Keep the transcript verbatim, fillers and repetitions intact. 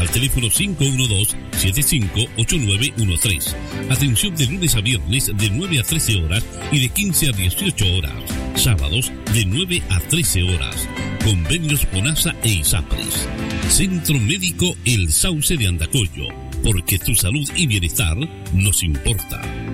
al teléfono cinco uno dos, siete cinco ocho nueve uno tres. Atención de lunes a viernes de nueve a trece horas y de quince a dieciocho horas. Sábados de nueve a trece horas. Convenios FONASA e ISAPRES. Centro Médico El Sauce de Andacollo, porque tu salud y bienestar nos importa.